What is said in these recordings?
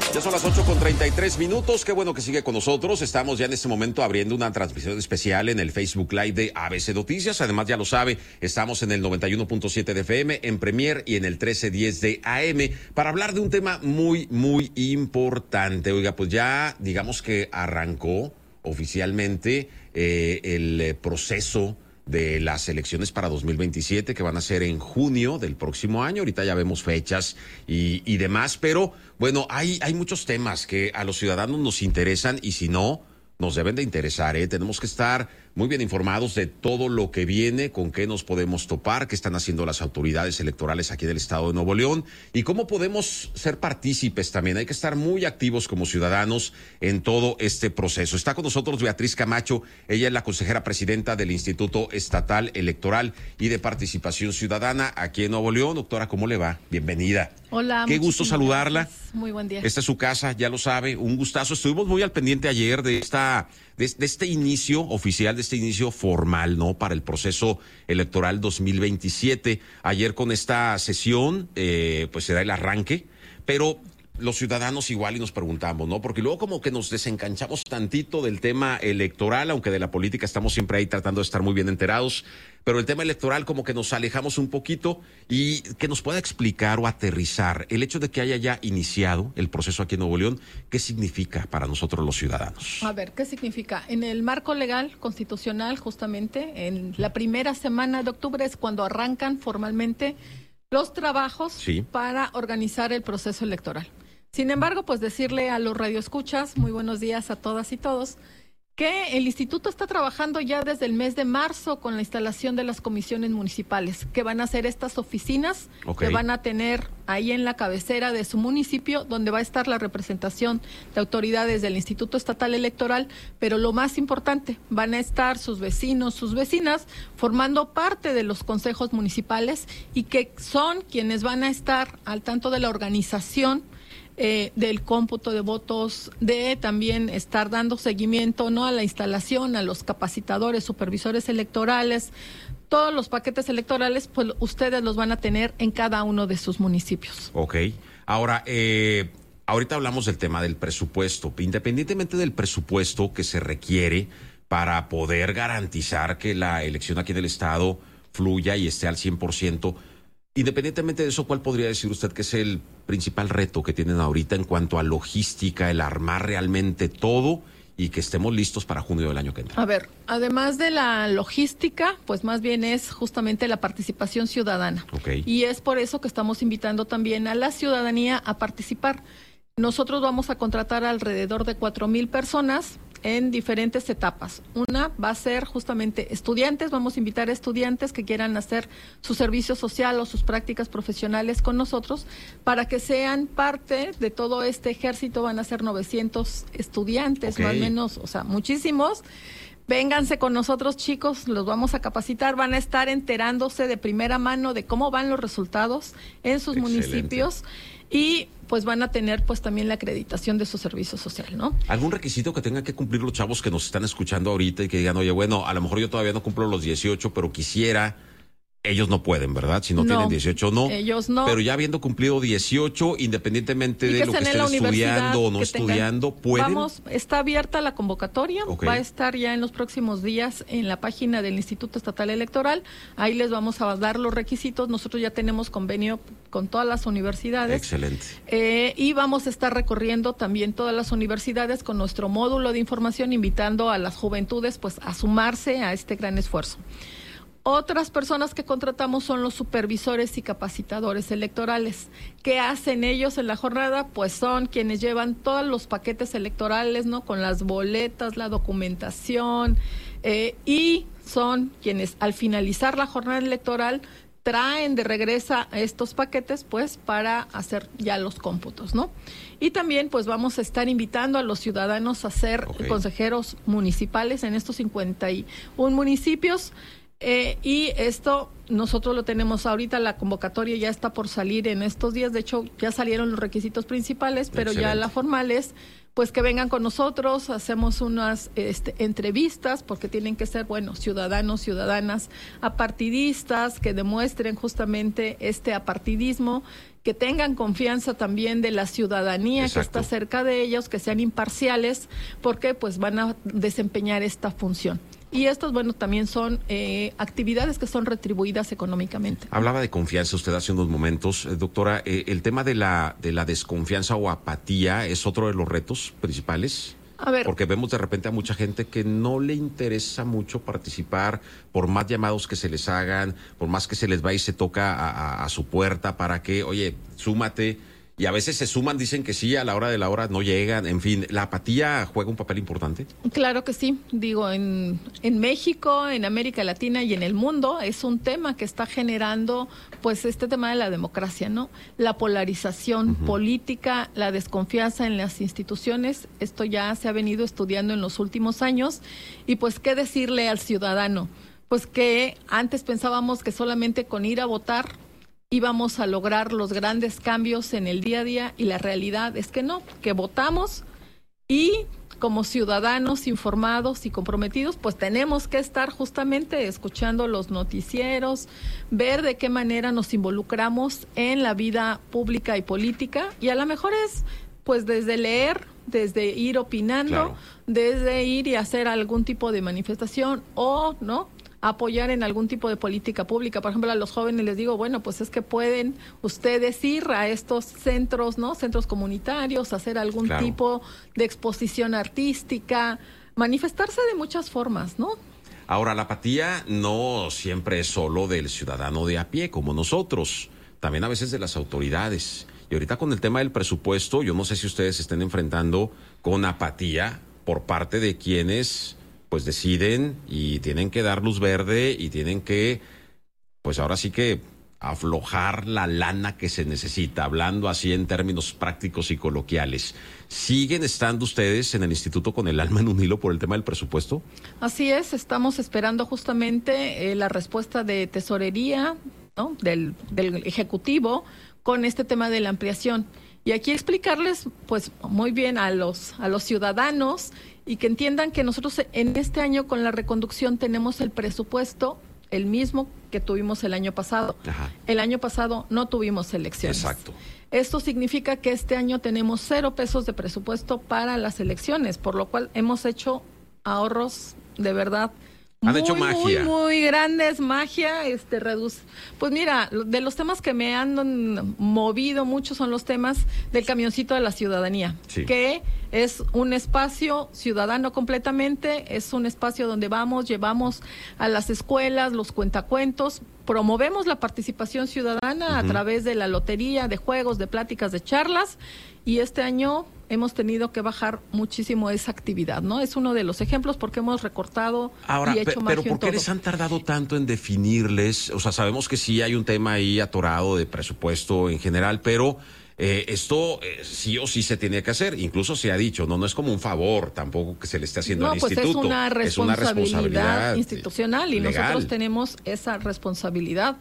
Ya son las 8:33. Qué bueno que sigue con nosotros. Estamos ya en este momento abriendo una transmisión especial en el Facebook Live de ABC Noticias. Además, ya lo sabe, estamos en el 91.7 de FM, en Premier y en el 1310 de AM para hablar de un tema muy, muy importante. Oiga, pues ya digamos que arrancó oficialmente el proceso de las elecciones para 2027, que van a ser en junio del próximo año. Ahorita ya vemos fechas y demás, pero bueno, hay muchos temas que a los ciudadanos nos interesan y si no, nos deben de interesar, ¿eh? Tenemos que estar muy bien informados de todo lo que viene, con qué nos podemos topar, qué están haciendo las autoridades electorales aquí del estado de Nuevo León y cómo podemos ser partícipes también. Hay que estar muy activos como ciudadanos en todo este proceso. Está con nosotros Beatriz Camacho, ella es la consejera presidenta del Instituto Estatal Electoral y de Participación Ciudadana aquí en Nuevo León. Doctora, ¿cómo le va? Bienvenida. Hola. Qué gusto saludarla. Gracias. Muy buen día. Esta es su casa, ya lo sabe, un gustazo. Estuvimos muy al pendiente ayer de este inicio oficial, de este inicio formal, ¿no? Para el proceso electoral 2027. Ayer con esta sesión, pues será el arranque, pero los ciudadanos igual y nos preguntamos, ¿no? Porque luego como que nos desenganchamos tantito del tema electoral, aunque de la política estamos siempre ahí tratando de estar muy bien enterados, pero el tema electoral como que nos alejamos un poquito y que nos pueda explicar o aterrizar el hecho de que haya ya iniciado el proceso aquí en Nuevo León, ¿qué significa para nosotros los ciudadanos? A ver, ¿qué significa? En el marco legal constitucional, justamente, en la primera semana de octubre es cuando arrancan formalmente los trabajos para organizar el proceso electoral. Sin embargo, pues decirle a los radioescuchas, muy buenos días a todas y todos, que el instituto está trabajando ya desde el mes de marzo con la instalación de las comisiones municipales, que van a ser estas oficinas que van a tener ahí en la cabecera de su municipio, donde va a estar la representación de autoridades del Instituto Estatal Electoral, pero lo más importante, van a estar sus vecinos, sus vecinas, formando parte de los consejos municipales y que son quienes van a estar al tanto de la organización del cómputo de votos, de también estar dando seguimiento, ¿no?, a la instalación, a los capacitadores, supervisores electorales, todos los paquetes electorales, pues ustedes los van a tener en cada uno de sus municipios. Ok. Ahora, ahorita hablamos del tema del presupuesto. Independientemente del presupuesto que se requiere para poder garantizar que la elección aquí del estado fluya y esté al 100%, independientemente de eso, ¿cuál podría decir usted que es el principal reto que tienen ahorita en cuanto a logística, el armar realmente todo y que estemos listos para junio del año que entra? A ver, además de la logística, pues más bien es justamente la participación ciudadana. Y es por eso que estamos invitando también a la ciudadanía a participar. Nosotros vamos a contratar alrededor de 4,000 personas en diferentes etapas. Una va a ser justamente estudiantes, vamos a invitar a estudiantes que quieran hacer su servicio social o sus prácticas profesionales con nosotros para que sean parte de todo este ejército. Van a ser 900 estudiantes, más o menos, o sea, muchísimos. Vénganse con nosotros, chicos, los vamos a capacitar, van a estar enterándose de primera mano de cómo van los resultados en sus municipios y pues van a tener pues también la acreditación de su servicio social, ¿no? ¿Algún requisito que tengan que cumplir los chavos que nos están escuchando ahorita y que digan, oye, bueno, a lo mejor yo todavía no cumplo los 18, pero quisiera? Ellos no pueden, ¿verdad? Si no tienen 18, no. Ellos no. Pero ya habiendo cumplido 18, independientemente de lo que estén estudiando o no estudiando, ¿pueden? Está abierta la convocatoria. Va a estar ya en los próximos días en la página del Instituto Estatal Electoral. Ahí les vamos a dar los requisitos. Nosotros ya tenemos convenio con todas las universidades. Excelente. Y vamos a estar recorriendo también todas las universidades con nuestro módulo de información, invitando a las juventudes pues a sumarse a este gran esfuerzo. Otras personas que contratamos son los supervisores y capacitadores electorales. ¿Qué hacen ellos en la jornada? Pues son quienes llevan todos los paquetes electorales, ¿no?, con las boletas, la documentación, y son quienes al finalizar la jornada electoral traen de regreso a estos paquetes pues para hacer ya los cómputos, ¿no? Y también pues vamos a estar invitando a los ciudadanos a ser consejeros municipales en estos 51 municipios. Y esto nosotros lo tenemos ahorita, la convocatoria ya está por salir en estos días, de hecho ya salieron los requisitos principales, pero excelente. Ya la formal es pues que vengan con nosotros, hacemos unas entrevistas, porque tienen que ser, bueno, ciudadanos, ciudadanas, apartidistas, que demuestren justamente este apartidismo, que tengan confianza también de la ciudadanía, exacto, que está cerca de ellos, que sean imparciales, porque pues van a desempeñar esta función. Y estos, bueno, también son actividades que son retribuidas económicamente. Hablaba de confianza usted hace unos momentos, doctora. El tema de la desconfianza o apatía es otro de los retos principales. A ver. Porque vemos de repente a mucha gente que no le interesa mucho participar, por más llamados que se les hagan, por más que se les va y se toca a su puerta para que, oye, súmate. Y a veces se suman, dicen que sí, a la hora de la hora no llegan. En fin, ¿la apatía juega un papel importante? Claro que sí. Digo, en México, en América Latina y en el mundo es un tema que está generando pues este tema de la democracia, ¿no? La polarización política, la desconfianza en las instituciones. Esto ya se ha venido estudiando en los últimos años. Y pues, ¿qué decirle al ciudadano? Pues que antes pensábamos que solamente con ir a votar íbamos a lograr los grandes cambios en el día a día, y la realidad es que no, que votamos y como ciudadanos informados y comprometidos, pues tenemos que estar justamente escuchando los noticieros, ver de qué manera nos involucramos en la vida pública y política, y a lo mejor es pues desde leer, desde ir opinando, claro, desde ir y hacer algún tipo de manifestación o, ¿no?, apoyar en algún tipo de política pública. Por ejemplo, a los jóvenes les digo, bueno, pues es que pueden ustedes ir a estos centros, ¿no?, centros comunitarios, hacer algún claro, tipo de exposición artística, manifestarse de muchas formas, ¿no? Ahora, la apatía no siempre es solo del ciudadano de a pie, como nosotros, también a veces de las autoridades. Y ahorita con el tema del presupuesto, yo no sé si ustedes se estén enfrentando con apatía por parte de quienes pues deciden y tienen que dar luz verde y tienen que, pues ahora sí que aflojar la lana que se necesita, hablando así en términos prácticos y coloquiales. ¿Siguen estando ustedes en el instituto con el alma en un hilo por el tema del presupuesto? Así es, estamos esperando justamente la respuesta de tesorería, ¿no?, del Ejecutivo con este tema de la ampliación. Y aquí explicarles, pues, muy bien a los ciudadanos, y que entiendan que nosotros en este año con la reconducción tenemos el presupuesto el mismo que tuvimos el año pasado. Ajá. El año pasado no tuvimos elecciones. Exacto. Esto significa que este año tenemos 0 pesos de presupuesto para las elecciones, por lo cual hemos hecho ahorros de verdad Han hecho magia. Muy grandes, magia, reduce. Pues mira, de los temas que me han movido mucho son los temas del camioncito de la ciudadanía, sí, que es un espacio ciudadano completamente, es un espacio donde llevamos a las escuelas los cuentacuentos, promovemos la participación ciudadana a través de la lotería, de juegos, de pláticas, de charlas, y este año hemos tenido que bajar muchísimo esa actividad, ¿no? Es uno de los ejemplos porque hemos recortado ahora, y hecho magia pero ¿por qué les han tardado tanto en definirles? O sea, sabemos que sí hay un tema ahí atorado de presupuesto en general, pero esto sí o sí se tiene que hacer. Incluso se ha dicho, no es como un favor tampoco que se le esté haciendo al instituto. Es una responsabilidad institucional y legal. Nosotros tenemos esa responsabilidad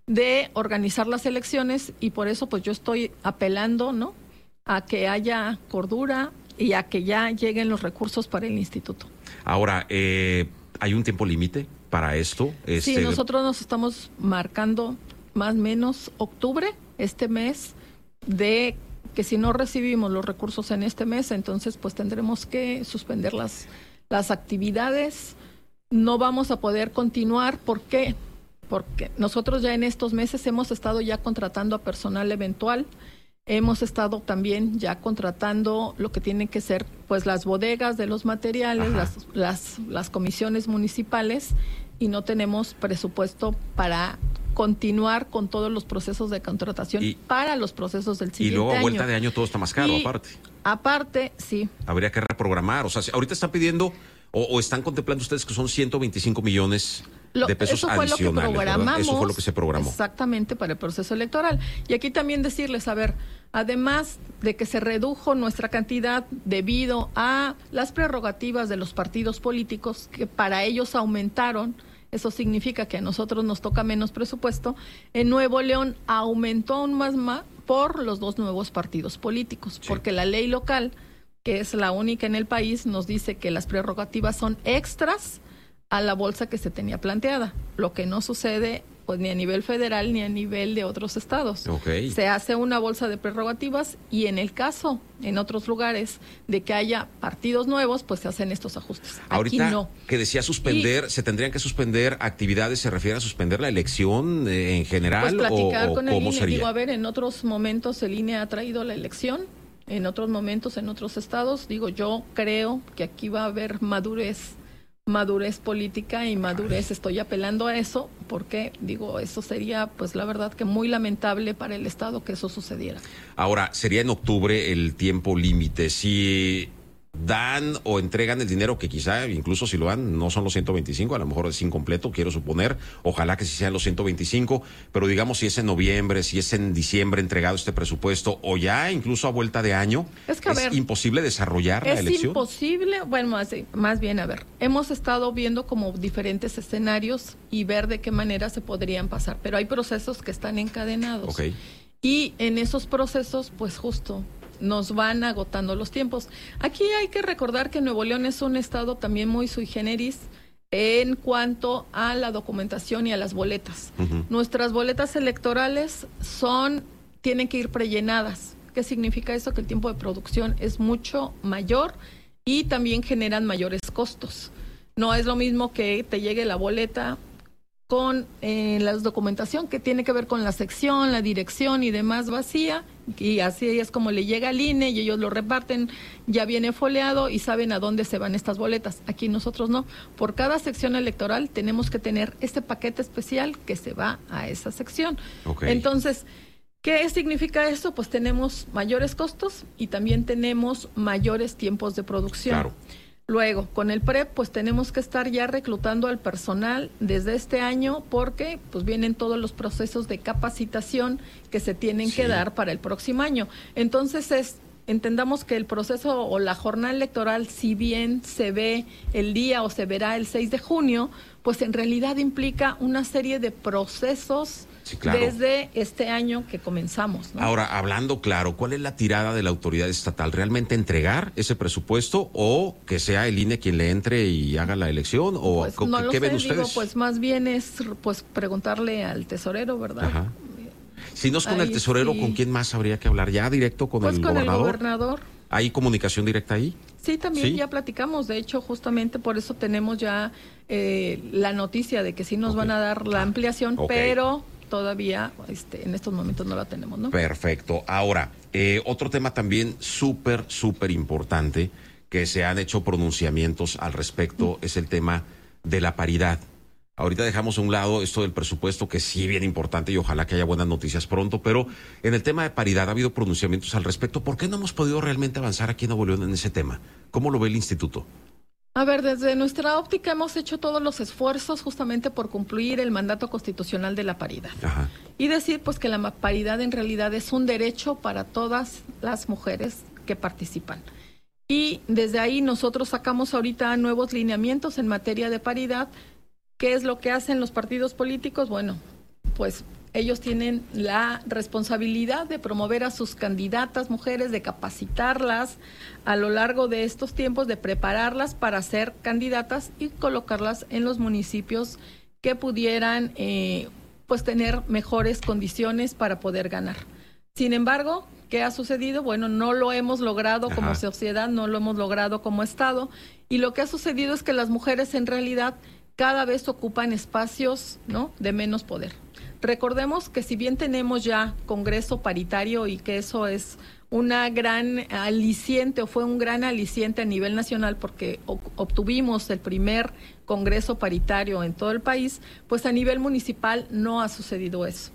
de organizar las elecciones, y por eso pues yo estoy apelando, ¿no?, a que haya cordura y a que ya lleguen los recursos para el instituto. Ahora, ¿hay un tiempo límite para esto? Sí, nosotros nos estamos marcando más o menos octubre, este mes, de que si no recibimos los recursos en este mes, entonces pues tendremos que suspender las actividades. No vamos a poder continuar. ¿Por qué? Porque nosotros ya en estos meses hemos estado ya contratando a personal eventual. Hemos estado también ya contratando lo que tienen que ser pues las bodegas de los materiales, las comisiones municipales, y no tenemos presupuesto para continuar con todos los procesos de contratación para los procesos del siguiente año. Y luego a vuelta de año todo está más caro, aparte, sí. Habría que reprogramar. O sea, ahorita están pidiendo o están contemplando ustedes que son 125 millones de pesos adicionales. Eso fue lo que programamos. Eso fue lo que se programó. Exactamente, para el proceso electoral. Y aquí también decirles, a ver, además de que se redujo nuestra cantidad debido a las prerrogativas de los partidos políticos, que para ellos aumentaron eso significa que a nosotros nos toca menos presupuesto. En Nuevo León aumentó aún más por los 2 nuevos partidos políticos, sí, porque la ley local, que es la única en el país, nos dice que las prerrogativas son extras a la bolsa que se tenía planteada, lo que no sucede pues ni a nivel federal ni a nivel de otros estados. Okay. Se hace una bolsa de prerrogativas y en el caso, en otros lugares, de que haya partidos nuevos, pues se hacen estos ajustes. Ahorita, aquí no. Que decía suspender, ¿se tendrían que suspender actividades? ¿Se refiere a suspender la elección en general? Pues platicar o con el ¿cómo INE. sería? Digo, a ver, en otros momentos el INE ha traído la elección, en otros momentos, en otros estados. Digo, yo creo que aquí va a haber madurez política y madurez. Estoy apelando a eso porque, digo, eso sería, pues la verdad que muy lamentable para el Estado que eso sucediera. Ahora, sería en octubre el tiempo límite. Si dan o entregan el dinero, que quizá incluso si lo dan no son los 125, a lo mejor es incompleto, quiero suponer, ojalá que sí sean los 125, pero digamos si es en noviembre, si es en diciembre entregado este presupuesto o ya incluso a vuelta de año, es que, a ver, imposible desarrollar la elección. Es imposible, bueno, más bien, a ver, hemos estado viendo como diferentes escenarios y ver de qué manera se podrían pasar, pero hay procesos que están encadenados. Okay. Y en esos procesos, pues justo nos van agotando los tiempos. Aquí hay que recordar que Nuevo León es un estado también muy sui generis en cuanto a la documentación y a las boletas. Uh-huh. Nuestras boletas electorales tienen que ir prellenadas. ¿Qué significa eso? Que el tiempo de producción es mucho mayor y también generan mayores costos. No es lo mismo que te llegue la boleta con la documentación que tiene que ver con la sección, la dirección y demás vacía, y así es como le llega al INE y ellos lo reparten, ya viene foliado y saben a dónde se van estas boletas. Aquí nosotros no. Por cada sección electoral tenemos que tener este paquete especial que se va a esa sección. Okay. Entonces, ¿qué significa esto? Pues tenemos mayores costos y también tenemos mayores tiempos de producción. Claro. Luego, con el PREP, pues tenemos que estar ya reclutando al personal desde este año porque pues vienen todos los procesos de capacitación que se tienen que dar para el próximo año. Entonces, entendamos que el proceso o la jornada electoral, si bien se ve el día o se verá el 6 de junio, pues en realidad implica una serie de procesos. Sí, claro. Desde este año que comenzamos, ¿no? Ahora, hablando claro, ¿cuál es la tirada de la autoridad estatal? ¿Realmente entregar ese presupuesto o que sea el INE quien le entre y haga la elección? ¿O pues no ¿qué ven ustedes? Digo, pues más bien es pues preguntarle al tesorero, ¿verdad? Ajá. Si no es con el tesorero, sí. ¿Con quién más habría que hablar? ¿Ya directo con el gobernador? Pues con el gobernador. ¿Hay comunicación directa ahí? Sí, también ya platicamos. De hecho, justamente por eso tenemos ya la noticia de que sí nos van a dar la ampliación, pero todavía en estos momentos no la tenemos, ¿no? Perfecto. Ahora, otro tema también súper importante que se han hecho pronunciamientos al respecto es el tema de la paridad. Ahorita dejamos a un lado esto del presupuesto, que sí bien importante y ojalá que haya buenas noticias pronto, pero en el tema de paridad ha habido pronunciamientos al respecto. ¿Por qué no hemos podido realmente avanzar aquí en Nuevo León en ese tema? ¿Cómo lo ve el instituto? A ver, desde nuestra óptica hemos hecho todos los esfuerzos justamente por cumplir el mandato constitucional de la paridad. Ajá. Y decir pues que la paridad en realidad es un derecho para todas las mujeres que participan. Y desde ahí nosotros sacamos ahorita nuevos lineamientos en materia de paridad. ¿Qué es lo que hacen los partidos políticos? Bueno, pues ellos tienen la responsabilidad de promover a sus candidatas mujeres, de capacitarlas a lo largo de estos tiempos, de prepararlas para ser candidatas y colocarlas en los municipios que pudieran pues tener mejores condiciones para poder ganar. Sin embargo, ¿qué ha sucedido? Bueno, no lo hemos logrado como sociedad, no lo hemos logrado como Estado, y lo que ha sucedido es que las mujeres en realidad cada vez ocupan espacios, ¿no?, de menos poder. Recordemos que si bien tenemos ya Congreso paritario y que eso es una gran aliciente o fue un gran aliciente a nivel nacional porque obtuvimos el primer Congreso paritario en todo el país, pues a nivel municipal no ha sucedido eso.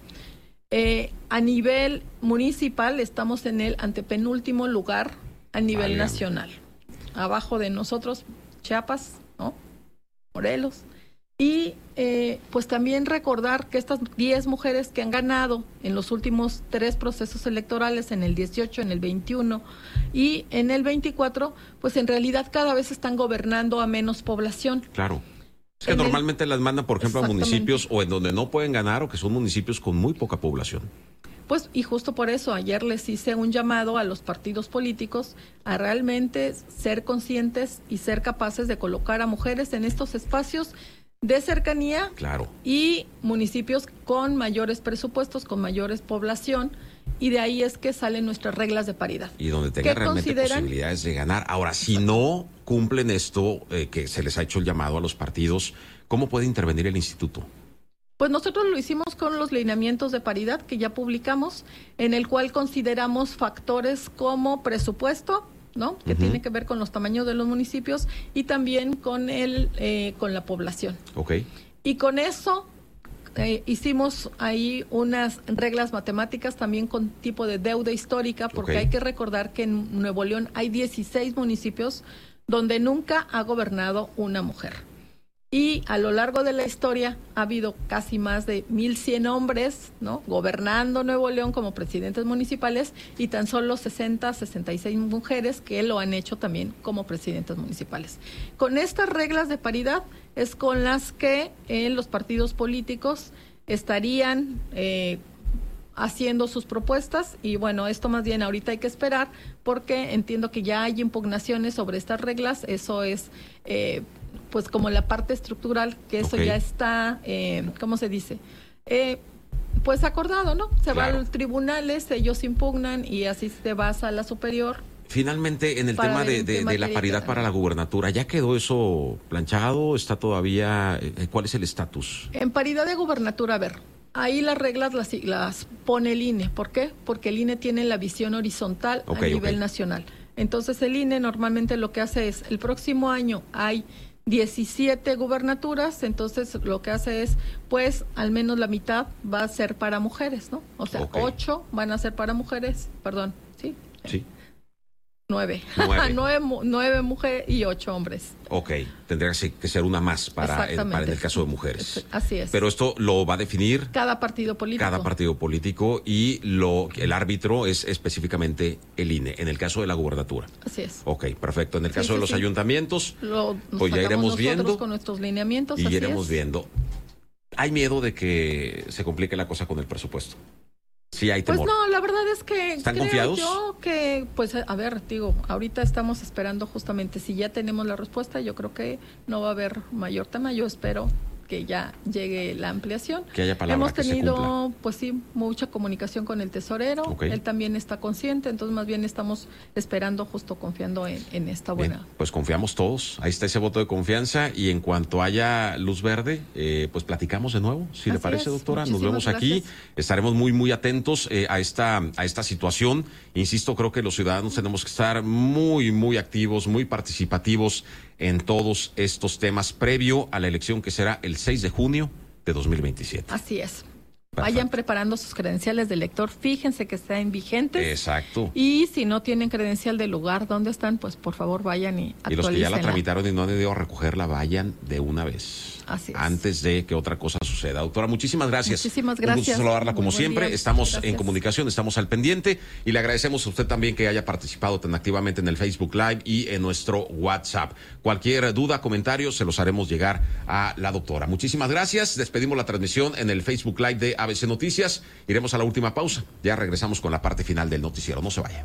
A nivel municipal estamos en el antepenúltimo lugar a nivel nacional. Abajo de nosotros, Chiapas, ¿no?, Morelos. Y pues también recordar que estas 10 mujeres que han ganado en los últimos 3 procesos electorales, en el 18, en el 21 y en el 24, pues en realidad cada vez están gobernando a menos población. Claro. Es que normalmente las mandan, por ejemplo, a municipios o en donde no pueden ganar o que son municipios con muy poca población. Pues, y justo por eso ayer les hice un llamado a los partidos políticos a realmente ser conscientes y ser capaces de colocar a mujeres en estos espacios de cercanía. Claro. Y municipios con mayores presupuestos, con mayores población, y de ahí es que salen nuestras reglas de paridad. Y donde tengan realmente posibilidades de ganar. Ahora, si no cumplen esto, que se les ha hecho el llamado a los partidos, ¿cómo puede intervenir el instituto? Pues nosotros lo hicimos con los lineamientos de paridad que ya publicamos, en el cual consideramos factores como presupuesto, ¿no? Que tiene que ver con los tamaños de los municipios y también con con la población. Okay. Y con eso hicimos ahí unas reglas matemáticas también con tipo de deuda histórica, porque hay que recordar que en Nuevo León hay 16 municipios donde nunca ha gobernado una mujer. Y a lo largo de la historia ha habido casi más de 1,100 hombres, ¿no?, gobernando Nuevo León como presidentes municipales, y tan solo 66 mujeres que lo han hecho también como presidentes municipales. Con estas reglas de paridad es con las que los partidos políticos estarían haciendo sus propuestas, y bueno, esto más bien ahorita hay que esperar, porque entiendo que ya hay impugnaciones sobre estas reglas. Eso es pues como la parte estructural, que eso ya está, ¿cómo se dice? Pues acordado, ¿no? Se va a los tribunales, ellos impugnan y así se va a sala superior. Finalmente, en el tema de la paridad para la gubernatura, ¿ya quedó eso planchado? ¿Está todavía? ¿Cuál es el estatus? En paridad de gubernatura, a ver, ahí las reglas las pone el INE. ¿Por qué? Porque el INE tiene la visión horizontal a nivel nacional. Entonces el INE normalmente lo que hace es, el próximo año hay 17 gubernaturas, entonces lo que hace es, pues, al menos la mitad va a ser para mujeres, ¿no? O sea, 8 van a ser para mujeres, perdón, ¿sí? Sí. 9 mujeres y 8 hombres. Ok, tendría que ser una más para el caso de mujeres. Así es. Pero esto lo va a definir cada partido político. Y el árbitro es específicamente el INE, en el caso de la gubernatura. Así es. Ok, perfecto. En el caso de los ayuntamientos, pues ya iremos viendo. Con nuestros lineamientos. Y iremos viendo. ¿Hay miedo de que se complique la cosa con el presupuesto? Sí, hay temor. Pues no, la verdad es que ¿están confiados? Yo que, pues, a ver, digo, ahorita estamos esperando justamente, si ya tenemos la respuesta, yo creo que no va a haber mayor tema. Yo espero que ya llegue la ampliación. Que haya palabra. Hemos tenido, pues sí, mucha comunicación con el tesorero. Él también está consciente, entonces más bien estamos esperando, justo confiando en esta buena. Bien, pues confiamos todos. Ahí está ese voto de confianza, y en cuanto haya luz verde, pues platicamos de nuevo, si le parece, doctora. Nos vemos aquí. Estaremos muy, muy atentos a esta situación. Insisto, creo que los ciudadanos tenemos que estar muy, muy activos, muy participativos en todos estos temas previo a la elección que será el 6 de junio de 2027. Así es. Vayan preparando sus credenciales de elector, fíjense que estén vigentes. Exacto. Y si no tienen credencial del lugar donde están, pues por favor vayan y actualícenla. Y los que ya la tramitaron y no han ido a recogerla, vayan de una vez. Así es. Antes de que otra cosa suceda. Doctora, muchísimas gracias. Muchísimas gracias. Un gusto saludarla como siempre. Estamos en comunicación, estamos al pendiente, y le agradecemos a usted también que haya participado tan activamente en el Facebook Live y en nuestro WhatsApp. Cualquier duda, comentario, se los haremos llegar a la doctora. Muchísimas gracias. Despedimos la transmisión en el Facebook Live de ABC Noticias. Iremos a la última pausa. Ya regresamos con la parte final del noticiero. No se vaya.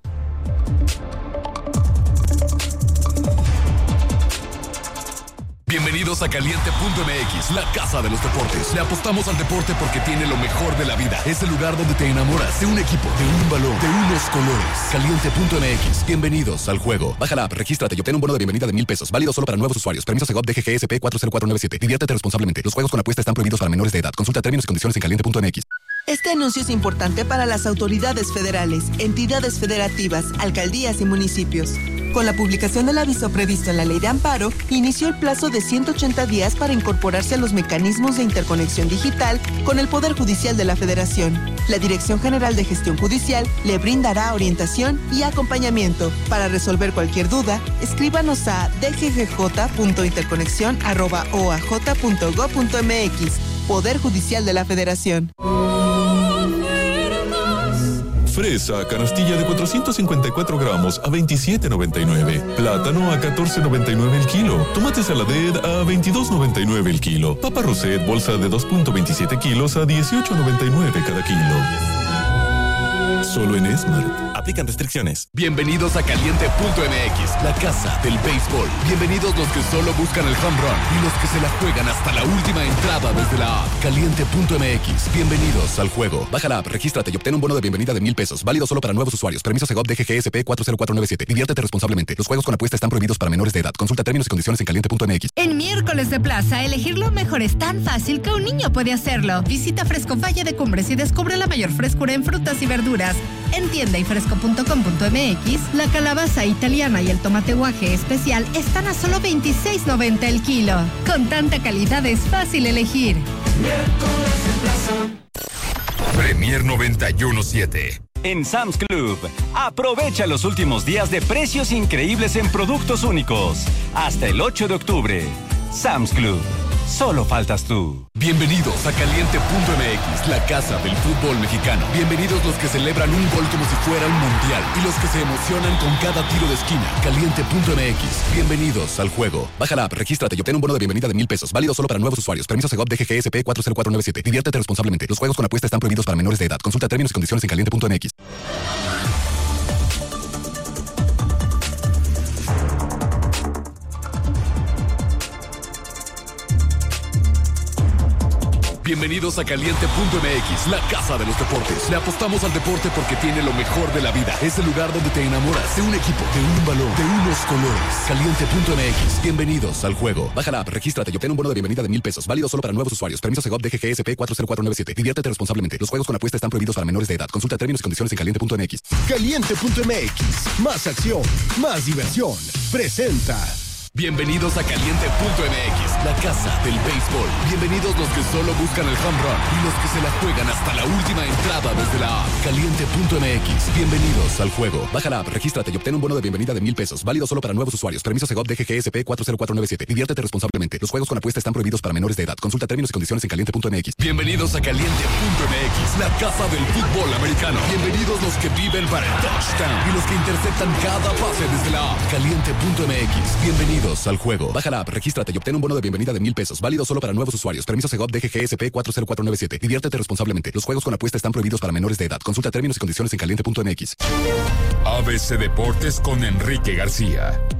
Bienvenidos a Caliente.mx, la casa de los deportes. Le apostamos al deporte porque tiene lo mejor de la vida. Es el lugar donde te enamoras de un equipo, de un balón, de unos colores. Caliente.mx, bienvenidos al juego. Baja la app, regístrate y obtén un bono de bienvenida de $1,000. Válido solo para nuevos usuarios. Permiso Segov DGGSP 40497. Diviértete responsablemente. Los juegos con apuesta están prohibidos para menores de edad. Consulta términos y condiciones en Caliente.mx. Este anuncio es importante para las autoridades federales, entidades federativas, alcaldías y municipios. Con la publicación del aviso previsto en la Ley de Amparo, inició el plazo de 180 días para incorporarse a los mecanismos de interconexión digital con el Poder Judicial de la Federación. La Dirección General de Gestión Judicial le brindará orientación y acompañamiento. Para resolver cualquier duda, escríbanos a dggj.interconexion@oaj.gov.mx. Poder Judicial de la Federación. Fresa, canastilla de 454 gramos a $27.99. Plátano a $14.99 el kilo. Tomate saladet a $22.99 el kilo. Papa Roset, bolsa de 2.27 kilos a $18.99 cada kilo. Solo en Smart. Aplican restricciones. Bienvenidos a Caliente.mx, la casa del béisbol. Bienvenidos los que solo buscan el home run y los que se la juegan hasta la última entrada desde la app. Caliente.mx. Bienvenidos al juego. Baja la app, regístrate y obtén un bono de bienvenida de $1,000. Válido solo para nuevos usuarios. Permiso Segov DGGSP 40497. Diviértete responsablemente. Los juegos con apuesta están prohibidos para menores de edad. Consulta términos y condiciones en Caliente.mx. En miércoles de plaza, elegir lo mejor es tan fácil que un niño puede hacerlo. Visita Fresco Valle de Cumbres y descubre la mayor frescura en frutas y verduras. En tienda y fresco.com.mx, la calabaza italiana y el tomate guaje especial están a solo $26.90 el kilo. Con tanta calidad es fácil elegir. Premier 91.7. En Sam's Club, aprovecha los últimos días de precios increíbles en productos únicos. Hasta el 8 de octubre. Sam's Club. Solo faltas tú. Bienvenidos a Caliente.mx, la casa del fútbol mexicano. Bienvenidos los que celebran un gol como si fuera un mundial y los que se emocionan con cada tiro de esquina. Caliente.mx. Bienvenidos al juego. Baja la app, regístrate y obtén un bono de bienvenida de $1,000. Válido solo para nuevos usuarios. Permiso Segov DGGSP 40497. Diviértete responsablemente. Los juegos con apuesta están prohibidos para menores de edad. Consulta términos y condiciones en Caliente.mx. Bienvenidos a Caliente.mx, la casa de los deportes. Le apostamos al deporte porque tiene lo mejor de la vida. Es el lugar donde te enamoras de un equipo, de un balón, de unos colores. Caliente.mx. Bienvenidos al juego. Baja la app, regístrate y obtén un bono de bienvenida de $1,000. Válido solo para nuevos usuarios. Permiso Segov DGGSP 40497. Diviértete responsablemente. Los juegos con apuesta están prohibidos para menores de edad. Consulta términos y condiciones en Caliente.mx. Caliente.mx. Más acción, más diversión. Presenta. Bienvenidos a Caliente.mx, la casa del béisbol. Bienvenidos los que solo buscan el home run y los que se la juegan hasta la última entrada desde la app. Caliente.mx. Bienvenidos al juego. Baja la app, regístrate y obtén un bono de bienvenida de $1,000. Válido solo para nuevos usuarios. Permiso Segov DGGSP 40497. Diviértete responsablemente. Los juegos con apuesta están prohibidos para menores de edad. Consulta términos y condiciones en Caliente.mx. Bienvenidos a Caliente.mx, la casa del fútbol americano. Bienvenidos los que viven para el touchdown y los que interceptan cada pase desde la app. Caliente.mx. Bienvenidos al juego. Baja la app, regístrate y obtén un bono de bienvenida de $1,000. Válido solo para nuevos usuarios. Permiso Segov DGGSP 40497. Diviértete responsablemente. Los juegos con apuesta están prohibidos para menores de edad. Consulta términos y condiciones en Caliente.mx. ABC Deportes con Enrique García.